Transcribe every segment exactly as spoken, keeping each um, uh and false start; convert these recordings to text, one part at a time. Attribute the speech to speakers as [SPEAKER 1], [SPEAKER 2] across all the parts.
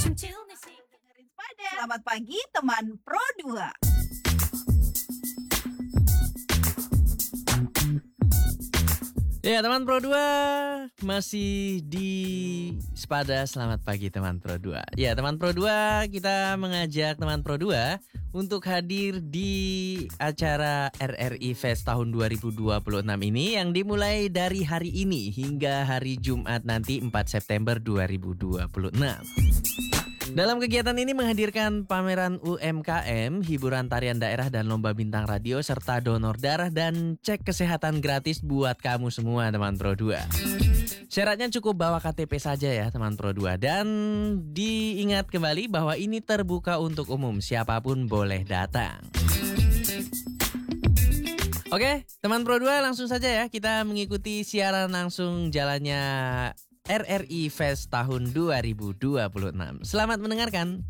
[SPEAKER 1] Dengerin Spada. Selamat pagi teman Pro dua.
[SPEAKER 2] Ya teman Pro dua masih di Spada. Selamat pagi teman Pro dua. Ya teman Pro dua, kita mengajak teman Pro dua untuk hadir di acara R R I Fest tahun dua ribu dua puluh enam ini yang dimulai dari hari ini hingga hari Jumat nanti empat September dua ribu dua puluh enam. Dalam kegiatan ini menghadirkan pameran U M K M, hiburan tarian daerah dan lomba bintang radio, serta donor darah dan cek kesehatan gratis buat kamu semua teman Pro dua. Syaratnya cukup bawa K T P saja ya teman Pro dua. Dan diingat kembali bahwa ini terbuka untuk umum, siapapun boleh datang. Oke, teman Pro dua, langsung saja ya kita mengikuti siaran langsung jalannya R R I Fest tahun dua ribu dua puluh enam. Selamat mendengarkan.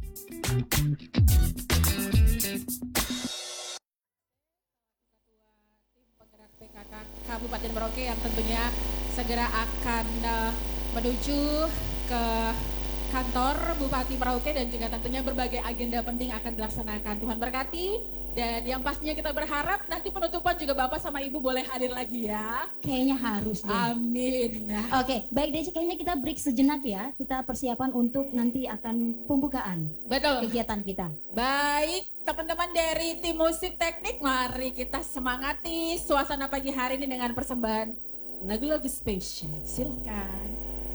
[SPEAKER 3] Tim penggerak P K K Kabupaten Merauke yang tentunya segera akan uh, menuju ke kantor Bupati Merauke dan juga tentunya berbagai agenda penting akan dilaksanakan. Tuhan berkati. Dan yang pastinya kita berharap nanti penutupan juga Bapak sama Ibu boleh hadir lagi ya.
[SPEAKER 4] Kayaknya harus deh.
[SPEAKER 3] Amin.
[SPEAKER 4] Oke, baik Desi, kayaknya kita break sejenak ya. Kita persiapan untuk nanti akan pembukaan
[SPEAKER 3] Betul.
[SPEAKER 4] kegiatan kita.
[SPEAKER 3] Baik, teman-teman dari tim musik teknik, mari kita semangati suasana pagi hari ini dengan persembahan lagu-lagu spesial. Silakan.